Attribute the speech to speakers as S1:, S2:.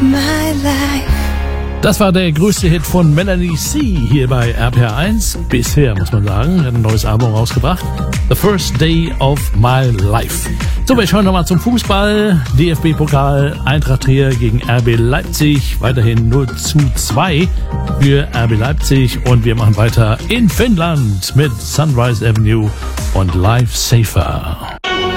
S1: Das war der größte Hit von Melanie C. hier bei RPR1. Bisher, muss man sagen. Er hat ein neues Album rausgebracht. The First Day of My Life. So, wir schauen nochmal zum Fußball. DFB-Pokal, Eintracht Trier gegen RB Leipzig. Weiterhin 0:2 für RB Leipzig. Und wir machen weiter in Finnland mit Sunrise Avenue und Life Safer.